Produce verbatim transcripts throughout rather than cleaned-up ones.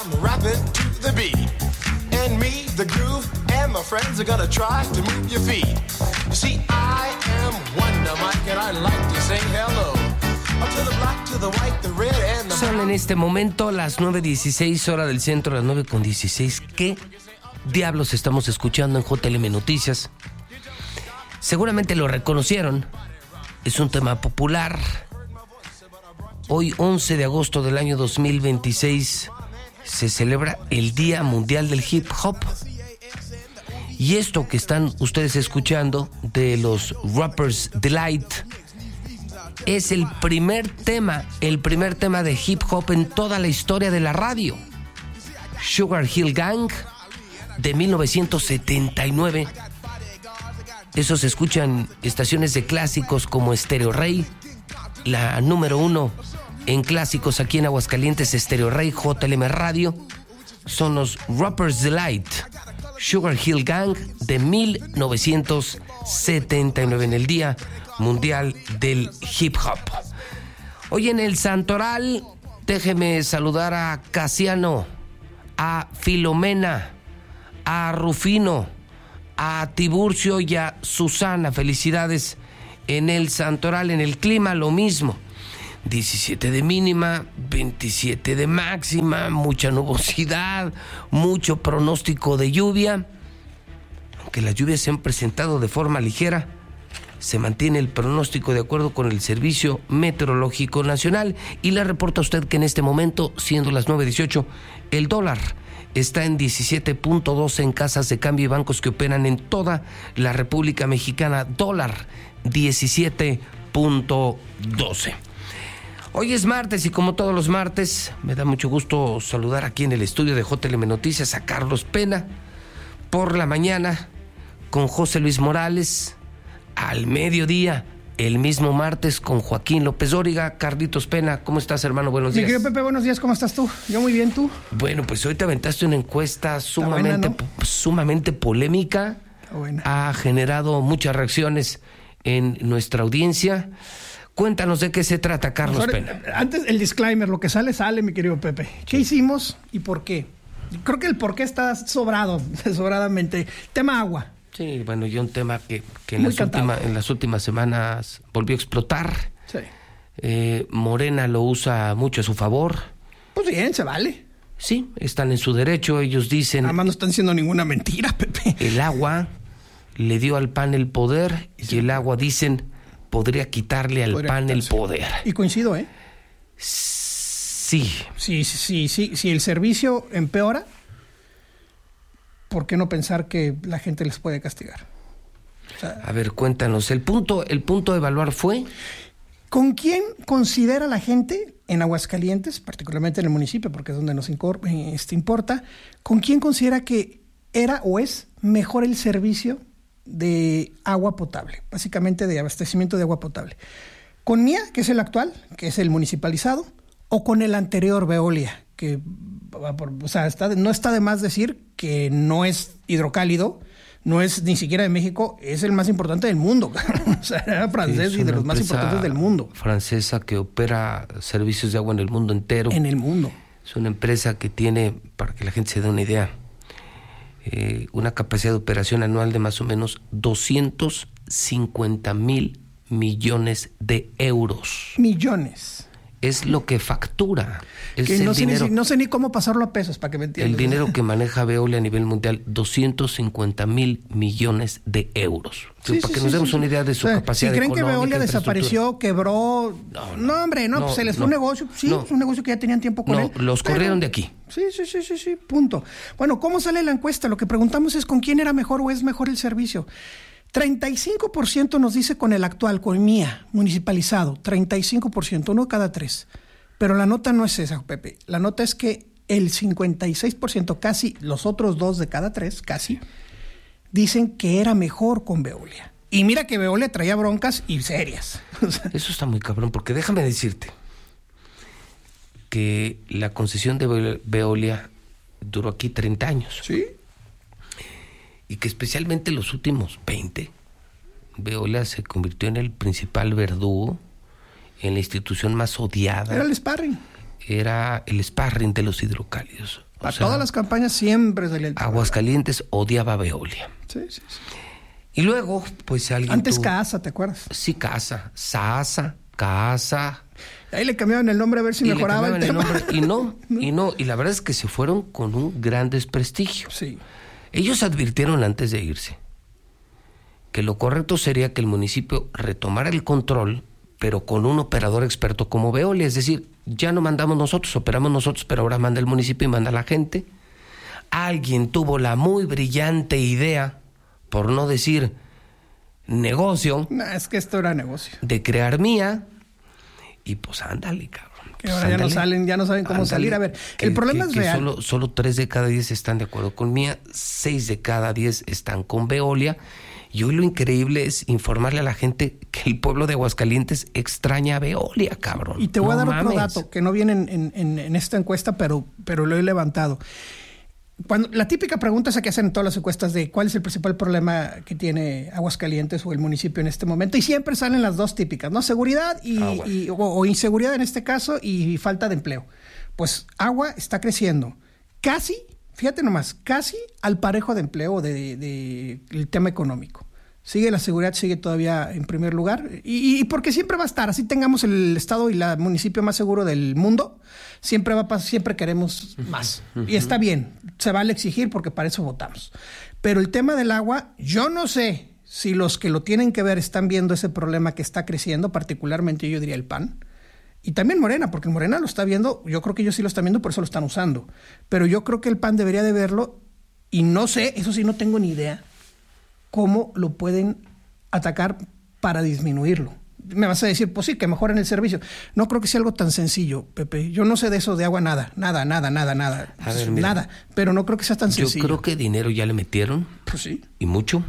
Rap it to the beat. And me, the groove, and my friends are gonna try to move your feet. You see, I am Wonder Mike and I like to say hello. To the black, to the white, the red and the... Son en este momento las nueve dieciséis, hora del centro, las nueve con dieciséis. ¿Qué diablos estamos escuchando en J L M Noticias? Seguramente lo reconocieron. Es un tema popular. Hoy, once de agosto del año dos mil veintiséis, se celebra el Día Mundial del Hip Hop. Y esto que están ustedes escuchando de los Rappers Delight es el primer tema, el primer tema de hip hop en toda la historia de la radio. Sugar Hill Gang, de mil novecientos setenta y nueve. Eso se escucha en estaciones de clásicos como Stereo Rey, la número uno en clásicos aquí en Aguascalientes, Stereo Rey, J L M Radio. Son los Rappers Delight, Sugar Hill Gang, de mil novecientos setenta y nueve, en el Día Mundial del Hip Hop. Hoy en el Santoral, déjeme saludar a Casiano, a Filomena, a Rufino, a Tiburcio y a Susana. Felicidades en el Santoral. En el clima lo mismo, diecisiete de mínima, veintisiete de máxima, mucha nubosidad, mucho pronóstico de lluvia. Aunque las lluvias se han presentado de forma ligera, se mantiene el pronóstico de acuerdo con el Servicio Meteorológico Nacional. Y le reporta a usted que en este momento, siendo las nueve dieciocho, el dólar está en diecisiete punto doce en casas de cambio y bancos que operan en toda la República Mexicana. Dólar diecisiete punto doce. Hoy es martes y como todos los martes, me da mucho gusto saludar aquí en el estudio de J L M Noticias a Carlos Pena. Por la mañana con José Luis Morales. Al mediodía, el mismo martes, con Joaquín López Dóriga. Carlitos Pena, ¿cómo estás, hermano? Buenos días. Mi querido Pepe, buenos días, ¿cómo estás tú? Yo muy bien, ¿tú? Bueno, pues hoy te aventaste una encuesta sumamente, buena, ¿no? sumamente polémica. Está buena. Ha generado muchas reacciones en nuestra audiencia. Cuéntanos de qué se trata, Carlos Sorry, Pena. Antes, el disclaimer, lo que sale, sale, mi querido Pepe. ¿Qué sí. hicimos y por qué? Creo que el por qué está sobrado, sobradamente. Tema agua. Sí, bueno, y un tema que, que en, las última, en las últimas semanas volvió a explotar. Sí. Eh, Morena lo usa mucho a su favor. Pues bien, se vale. Sí, están en su derecho, ellos dicen... Además no están diciendo ninguna mentira, Pepe. El agua le dio al P A N el poder, sí. Y el agua, dicen, podría quitarle al podría P A N quitarse. el poder. Y coincido, ¿eh? Sí. Sí, sí, sí, sí. Si el servicio empeora, ¿por qué no pensar que la gente les puede castigar? O sea, a ver, cuéntanos, el punto, el punto de evaluar fue... ¿Con quién considera la gente en Aguascalientes, particularmente en el municipio, porque es donde nos este, importa, con quién considera que era o es mejor el servicio de agua potable, básicamente de abastecimiento de agua potable? ¿Con Mía, que es el actual, que es el municipalizado, o con el anterior, Veolia, que, o sea, está, no está de más decir que no es hidrocálido, no es ni siquiera de México, es el más importante del mundo. O sea, era francés y de los más importantes del mundo. Francesa que opera servicios de agua en el mundo entero. En el mundo. Es una empresa que tiene, para que la gente se dé una idea, eh, una capacidad de operación anual de más o menos doscientos cincuenta mil millones de euros. Millones. Es lo que factura. Es que no, el sé dinero, ni, no sé ni cómo pasarlo a pesos, para que me entiendas. El dinero que maneja Veolia a nivel mundial, doscientos cincuenta mil millones de euros. Sí, para sí, que sí, nos demos sí, una idea de su o sea, capacidad si creen económica. Que Veolia desapareció, quebró... No, no, no hombre, no, no, pues se les fue no, un negocio. Sí, no, es un negocio que ya tenían tiempo con no, él. los pero, corrieron de aquí. Sí, sí, sí, sí, sí, punto. Bueno, ¿cómo sale la encuesta? Lo que preguntamos es con quién era mejor o es mejor el servicio. treinta y cinco por ciento nos dice con el actual, con Mía, municipalizado. treinta y cinco por ciento, uno cada tres. Pero la nota no es esa, Pepe. La nota es que el cincuenta y seis por ciento, casi los otros dos de cada tres, casi, dicen que era mejor con Veolia. Y mira que Veolia traía broncas y serias. O sea, eso está muy cabrón, porque déjame decirte que la concesión de Veolia duró aquí treinta años. Sí. Y que especialmente los últimos veinte, Veolia se convirtió en el principal verdugo, en la institución más odiada. Era el sparring. Era el sparring de los hidrocálidos. A sea, todas las campañas siempre salía el Aguascalientes odiaba a Veolia. Sí, sí, sí. Y luego, pues alguien Antes tuvo... Casa, ¿te acuerdas? Sí, Casa. Sasa, Casa. Ahí le cambiaban el nombre a ver si y mejoraba el tema. El nombre, y no, y no. Y la verdad es que se fueron con un gran desprestigio. Sí. Ellos advirtieron antes de irse que lo correcto sería que el municipio retomara el control, pero con un operador experto como Veolia. Es decir, ya no mandamos nosotros, operamos nosotros, pero ahora manda el municipio y manda la gente. Alguien tuvo la muy brillante idea, por no decir negocio. No, es que esto era negocio. De crear Mía. Y pues ándale, cabrón. Que pues ahora ándale, ya no salen, ya no saben cómo ándale, salir. A ver, que, el problema que, es que real. Solo, solo tres de cada diez están de acuerdo con Mía, seis de cada diez están con Veolia. Y hoy lo increíble es informarle a la gente que el pueblo de Aguascalientes extraña a Veolia, cabrón. Y te voy no a dar mames. otro dato que no viene en, en, en esta encuesta, pero, pero lo he levantado. Cuando, la típica pregunta esa que hacen en todas las encuestas de cuál es el principal problema que tiene Aguascalientes o el municipio en este momento, y siempre salen las dos típicas, ¿no? Seguridad y, Ah, bueno. y o, o inseguridad en este caso y falta de empleo. Pues agua está creciendo casi, fíjate nomás, casi al parejo de empleo de, de, de el tema económico. Sigue la seguridad, sigue todavía en primer lugar. Y, y porque siempre va a estar, así tengamos el estado y el municipio más seguro del mundo, siempre va a pasar, siempre queremos más. Uh-huh. Y está bien, se vale exigir porque para eso votamos. Pero el tema del agua, yo no sé si los que lo tienen que ver están viendo ese problema que está creciendo, particularmente yo diría el P A N. Y también Morena, porque Morena lo está viendo, yo creo que ellos sí lo están viendo, por eso lo están usando. Pero yo creo que el P A N debería de verlo y no sé, eso sí no tengo ni idea, cómo lo pueden atacar para disminuirlo. Me vas a decir, pues sí, que mejoren el servicio. No creo que sea algo tan sencillo, Pepe. Yo no sé de eso de agua nada, nada, nada, nada, nada. A ver, mira, nada, pero no creo que sea tan sencillo. Yo creo que dinero ya le metieron. Pues sí. Y mucho.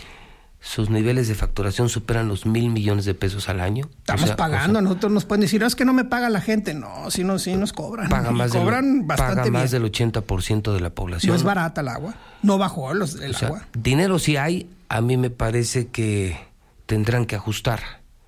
Sus niveles de facturación superan los mil millones de pesos al año. Estamos o sea, pagando, o sea, nosotros nos pueden decir, no, es que no me paga la gente. No, sí, no, sí nos cobran. Paga más, cobran del, bastante paga más bien. del ochenta por ciento de la población. No es barata el agua. No bajó los, el o sea, agua. Dinero sí hay. A mí me parece que tendrán que ajustar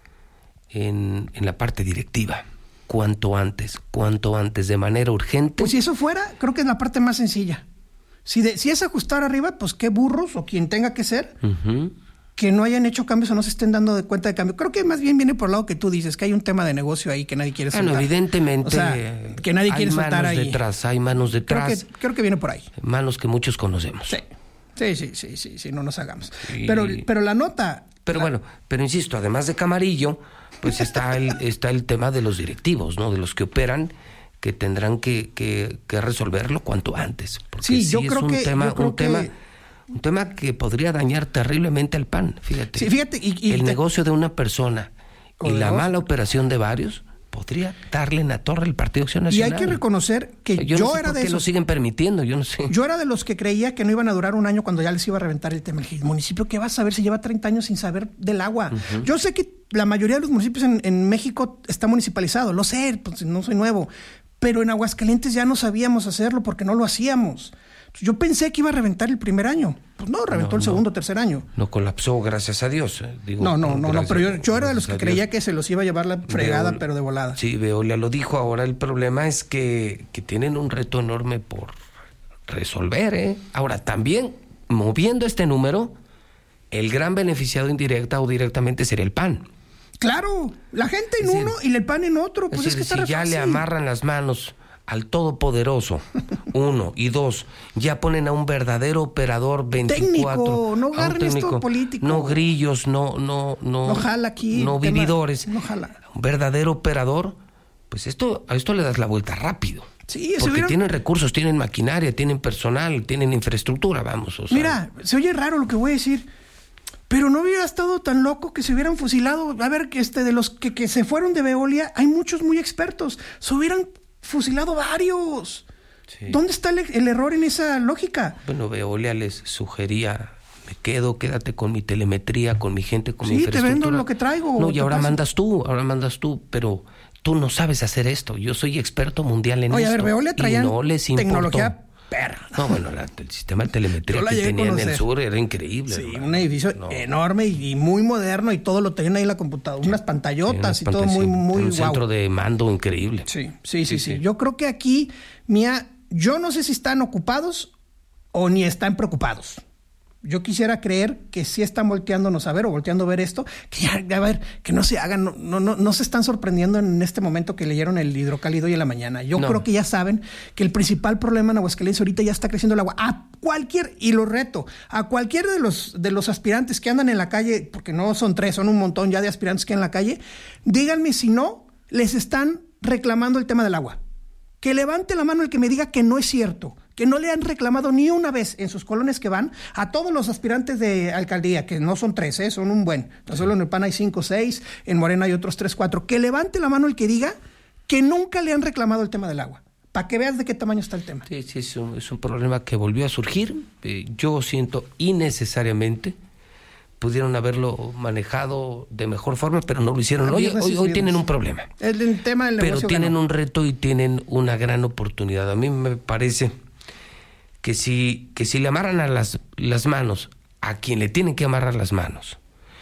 en, en la parte directiva. Cuanto antes, cuanto antes, de manera urgente. Pues si eso fuera, creo que es la parte más sencilla. Si, de, si es ajustar arriba, pues qué burros o quien tenga que ser, uh-huh, que no hayan hecho cambios o no se estén dando de cuenta de cambio. Creo que más bien viene por el lado que tú dices, que hay un tema de negocio ahí que nadie quiere soltar. Bueno, evidentemente, o sea, que nadie quiere soltar ahí. Hay manos detrás, hay manos detrás. Creo que, creo que viene por ahí. Manos que muchos conocemos. Sí, sí, sí, sí, sí, sí no nos hagamos. Sí. Pero, pero la nota... Pero la... bueno, pero insisto, además de Camarillo, pues está el, está el tema de los directivos, ¿no? De los que operan, que tendrán que, que, que resolverlo cuanto antes. Porque sí, sí yo es creo un que... tema, yo creo un que... tema Un tema que podría dañar terriblemente al P A N, fíjate. Sí, fíjate y, y el te... negocio de una persona y la mala operación de varios podría darle en la torre al Partido Acción Nacional. Y hay que reconocer que yo, yo no sé era por de qué esos. Lo siguen permitiendo, yo no sé. Yo era de los que creía que no iban a durar un año cuando ya les iba a reventar el tema. El municipio, ¿qué va a saber si lleva treinta años sin saber del agua? Uh-huh. Yo sé que la mayoría de los municipios en, en México está municipalizado, lo sé, pues no soy nuevo. Pero en Aguascalientes ya no sabíamos hacerlo porque no lo hacíamos. Yo pensé que iba a reventar el primer año. Pues no, reventó no, el segundo o no, tercer año. No colapsó, gracias a Dios. Digo, no, no, no, no, pero yo, yo era de los que creía Dios. que se los iba a llevar la fregada, Veolia, pero de volada. Sí, Veolia lo dijo. Ahora el problema es que, que tienen un reto enorme por resolver, ¿eh? Ahora, también, moviendo este número, el gran beneficiado indirecta o directamente sería el P A N. Claro, la gente en decir, uno y el P A N en otro. Pues es, decir, es que está si ya fácil. Le amarran las manos al todopoderoso, uno, y dos, ya ponen a un verdadero operador veinticuatro. Técnico, no agarren esto político. No grillos, no, no, no. No jala aquí. No tema, vividores. No jala. Un verdadero operador, pues esto, a esto le das la vuelta rápido. Sí, porque hubiera... tienen recursos, tienen maquinaria, tienen personal, tienen infraestructura, vamos. O sea. Mira, se oye raro lo que voy a decir, pero no hubiera estado tan loco que se hubieran fusilado. A ver, que este de los que, que se fueron de Veolia, hay muchos muy expertos. Se hubieran fusilado varios. Sí. ¿Dónde está el, el error en esa lógica? Bueno, Veolia les sugería, me quedo, quédate con mi telemetría, con mi gente, con sí, mi infraestructura. Sí, te vendo lo que traigo. No, y ahora pasa? mandas tú, ahora mandas tú, pero tú no sabes hacer esto. Yo soy experto mundial en Oye, esto. Oye, a ver, Veolia traía no tecnología perra. No, bueno, la, el sistema de telemetría que tenía en el sur era increíble. Sí, hermano. Un edificio no. enorme y, y muy moderno y todo lo tenían ahí en la computadora, sí. unas pantallotas sí, unas y todo muy, muy Un guau. centro de mando increíble. Sí, sí, sí, sí, sí. Yo creo que aquí Mía yo no sé si están ocupados o ni están preocupados. Yo quisiera creer que sí están volteándonos a ver o volteando a ver esto, que ya, a ver, que no se hagan, no, no, no, no se están sorprendiendo en este momento que leyeron el hidrocálido hoy en la mañana. Yo no. creo que ya saben que el principal problema en Aguascalientes ahorita ya está creciendo el agua. A cualquier, y lo reto, a cualquier de los, de los aspirantes que andan en la calle, porque no son tres, son un montón ya de aspirantes que andan en la calle, díganme si no les están reclamando el tema del agua. Que levante la mano el que me diga que no es cierto, que no le han reclamado ni una vez en sus colonias que van a todos los aspirantes de alcaldía, que no son tres, ¿eh? Son un buen. No solo en el P A N hay cinco, seis, en Morena hay otros tres, cuatro. Que levante la mano el que diga que nunca le han reclamado el tema del agua, para que veas de qué tamaño está el tema. Sí, sí, es un, es un problema que volvió a surgir. Eh, yo siento innecesariamente. Pudieron haberlo manejado de mejor forma, pero no lo hicieron. Hoy, hoy, hoy tienen un problema. El, el tema del pero negocio tienen ganó. un reto y tienen una gran oportunidad. A mí me parece que si, que si le amarran a las, las manos a quien le tienen que amarrar las manos,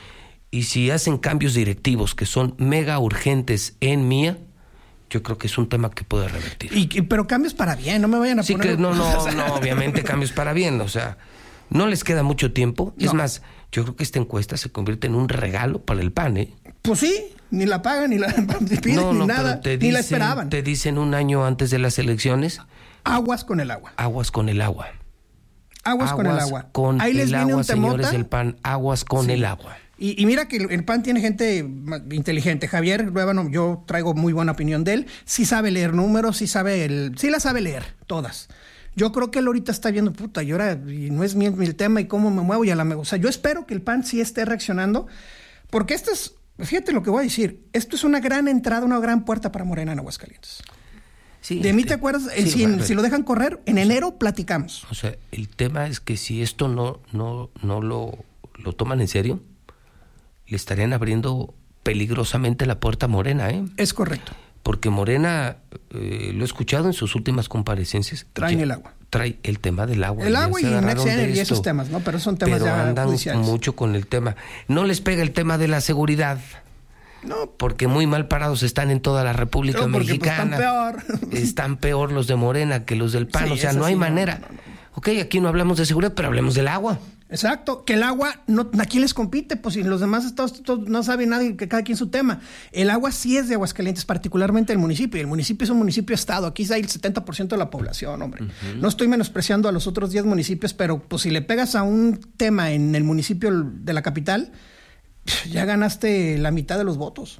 y si hacen cambios directivos que son mega urgentes en Mía, yo creo que es un tema que puede revertir. Y, y, pero cambios para bien, no me vayan a sí, poner... Que no, no, no, obviamente cambios para bien, o sea, no les queda mucho tiempo. No. Es más, yo creo que esta encuesta se convierte en un regalo para el P A N, ¿eh? Pues sí, ni la pagan, ni la piden, no, ni no, nada, te ni dicen, la esperaban. Te dicen un año antes de las elecciones... Aguas con el agua. Aguas con el agua. Aguas, aguas con el agua. Con Ahí les el viene agua, un temota. Señores del P A N, aguas con sí. el agua. Y, y mira que el, el P A N tiene gente inteligente. Javier Ruébano, yo traigo muy buena opinión de él. Sí sabe leer números, sí sabe el, sí la sabe leer, todas. Yo creo que él ahorita está viendo, puta, y ahora y no es mi, mi tema y cómo me muevo y a la me... O sea, yo espero que el P A N sí esté reaccionando, porque esto es, fíjate lo que voy a decir, esto es una gran entrada, una gran puerta para Morena en Aguascalientes. Sí, de mí te acuerdas, sí, si, si lo dejan correr, en enero platicamos. O sea, el tema es que si esto no, no, no lo, lo toman en serio, le estarían abriendo peligrosamente la puerta a Morena, ¿eh? Es correcto. Porque Morena, eh, lo he escuchado en sus últimas comparecencias. Traen el agua. Trae el tema del agua. El agua y Next Energy y esos temas, ¿no? Pero son temas Pero ya andan judiciales. mucho con el tema. No les pega el tema de la seguridad. No, porque muy mal parados están en toda la República no, Mexicana. Pues, están peor. Están peor los de Morena que los del P A N. Sí, o sea, no hay sí, manera. No, no, no. Ok, aquí no hablamos de seguridad, pero hablemos del agua. Exacto, que el agua, no, ¿a quién les compite? Pues si los demás estados todos, no sabe nadie, que cada quien su tema. El agua sí es de Aguascalientes, particularmente el municipio. El municipio es un municipio-estado. Aquí hay el setenta por ciento de la población, hombre. Uh-huh. No estoy menospreciando a los otros diez municipios, pero pues si le pegas a un tema en el municipio de la capital, ya ganaste la mitad de los votos.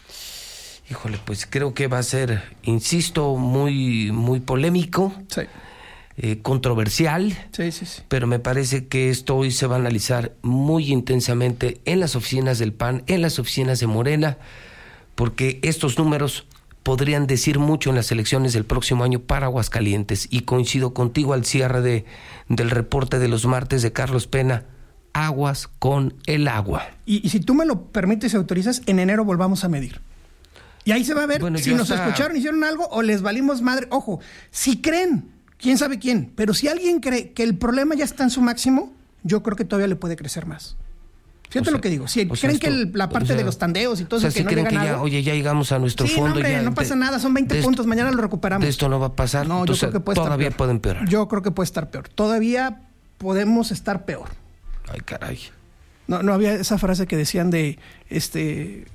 Híjole, pues creo que va a ser, insisto, muy, muy polémico. Sí. Eh, controversial, sí, sí, sí. Pero me parece que esto hoy se va a analizar muy intensamente en las oficinas del P A N, en las oficinas de Morena, porque estos números podrían decir mucho en las elecciones del próximo año para Aguascalientes. Y coincido contigo al cierre de, del reporte de los martes de Carlos Pena, aguas con el agua. Y, y si tú me lo permites y autorizas, en enero volvamos a medir. Y ahí se va a ver bueno, si nos hasta... escucharon, hicieron algo o les valimos madre. Ojo, si creen, quién sabe quién, pero si alguien cree que el problema ya está en su máximo, yo creo que todavía le puede crecer más. Fíjate o sea, lo que digo. Si creen esto, que el, la parte o sea, de los tandeos y todo eso, o sea, que si no creen que ya, oye, ya llegamos a nuestro sí, fondo. No, hombre, ya, no pasa de, nada, son veinte puntos, mañana lo recuperamos. De esto no va a pasar. No, yo creo que puede todavía estar peor. puede empeorar. Yo creo que puede estar peor. Todavía podemos estar peor. Ay, caray. No, no había esa frase que decían de, este,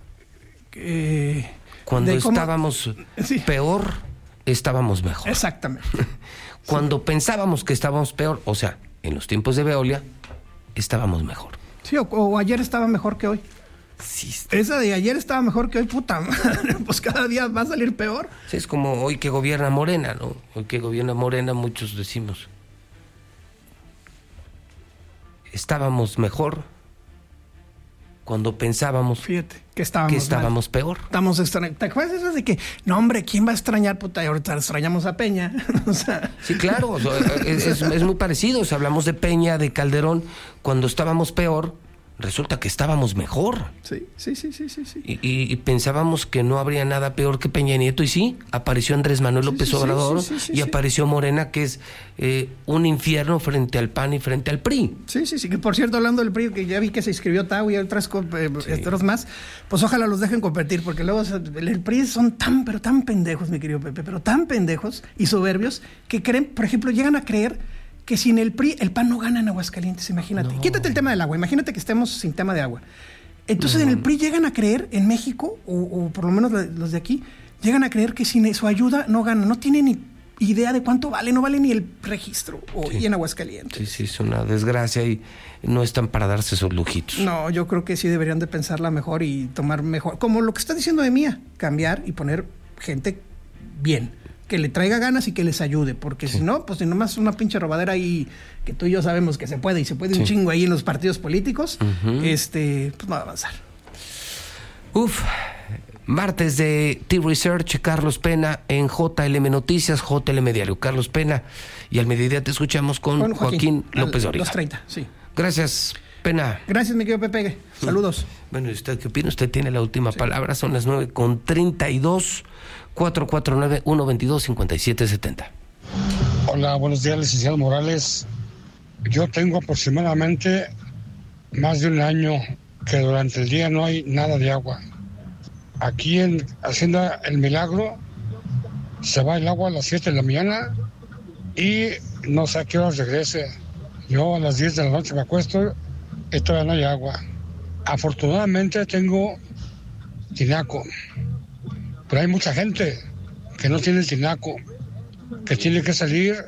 eh, cuando de estábamos cómo... sí. peor, estábamos mejor. Exactamente. Cuando sí. pensábamos que estábamos peor, o sea, en los tiempos de Veolia, estábamos mejor. Sí, o, o ayer estaba mejor que hoy. Sí. Esa de ayer estaba mejor que hoy, puta madre, pues cada día va a salir peor. Sí, es como hoy que gobierna Morena, ¿no? Hoy que gobierna Morena, muchos decimos, estábamos mejor cuando pensábamos Fíjate, que estábamos, que estábamos peor. Estamos extrañando. ¿Te acuerdas eso de que, no hombre, ¿quién va a extrañar? Puta, y ahorita extrañamos a Peña. O sea... Sí, claro, es, es, es muy parecido. O sea, hablamos de Peña, de Calderón, cuando estábamos peor, resulta que estábamos mejor. Sí, sí, sí, sí, sí. sí. Y, y, y pensábamos que no habría nada peor que Peña Nieto, y sí, apareció Andrés Manuel Sí, López sí, sí, Obrador, sí, sí, sí, y sí. apareció Morena, que es eh, un infierno frente al P A N y frente al P R I. Sí, sí, sí, que por cierto, hablando del P R I, que ya vi que se inscribió Tau y otras co- eh, Sí. otros más, pues ojalá los dejen competir, porque luego se- el, el P R I son tan, pero tan pendejos, mi querido Pepe, pero tan pendejos y soberbios, que creen, por ejemplo, llegan a creer que sin el P R I, el P A N no gana en Aguascalientes, imagínate. No. Quítate el tema del agua, imagínate que estemos sin tema de agua. Entonces, en el P R I llegan a creer, en México, o, o por lo menos la- los de aquí, llegan a creer que sin su ayuda no ganan, no tienen ni idea de cuánto vale, no vale ni el registro, o, Sí. y en Aguascalientes. Sí, sí, es una desgracia y no están para darse esos lujitos. No, yo creo que sí deberían de pensarla mejor y tomar mejor, como lo que está diciendo de Mía, cambiar y poner gente bien, que le traiga ganas y que les ayude, porque Sí. si no, pues si nomás una pinche robadera ahí, que tú y yo sabemos que se puede y se puede un Sí. chingo ahí en los partidos políticos, Ujú. este, pues no va a avanzar. Uf, martes de T-Research, Carlos Pena en J L M Noticias, J L M Diario. Carlos Pena, y al mediodía te escuchamos con, Con Joaquín, al- López Dóriga. dos treinta, sí. Gracias, Pena. Gracias, mi querido Pepe. Saludos. Bueno, ¿y usted qué opina? Usted tiene la última palabra, son las nueve con treinta y dos, cuatro cuatro nueve, uno veintidós, cincuenta y siete setenta. Hola, buenos días, licenciado Morales. Yo tengo aproximadamente más de un año que durante el día no hay nada de agua. Aquí en Hacienda El Milagro se va el agua a las siete de la mañana y no sé a qué horas regrese. Yo a las diez de la noche me acuesto y todavía no hay agua. Afortunadamente tengo tinaco, pero hay mucha gente que no tiene el tinaco, que tiene que salir